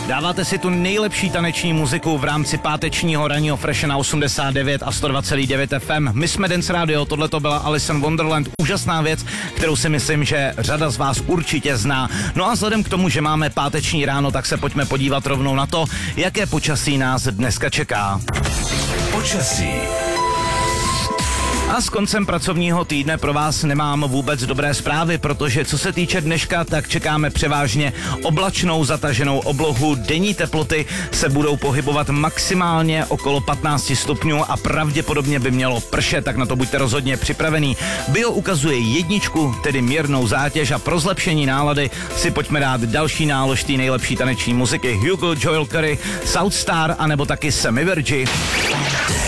Dáváte si tu nejlepší taneční muziku v rámci pátečního ranního Fresh na 89 a 102,9 FM. My jsme Dance Radio, tohle to byla Alice in Wonderland, úžasná věc, kterou si myslím, že řada z vás určitě zná. No a vzhledem k tomu, že máme páteční ráno, tak se pojďme podívat rovnou na to, jaké počasí nás dneska čeká. Počasí. A s koncem pracovního týdne pro vás nemám vůbec dobré zprávy, protože co se týče dneška, tak čekáme převážně oblačnou zataženou oblohu. Denní teploty se budou pohybovat maximálně okolo 15 stupňů a pravděpodobně by mělo pršet, tak na to buďte rozhodně připravený. Bio ukazuje 1, tedy mírnou zátěž, a pro zlepšení nálady si pojďme dát další nálož té nejlepší taneční muziky. Hugo, Joel Curry, South Star, anebo taky Sammy Vergy.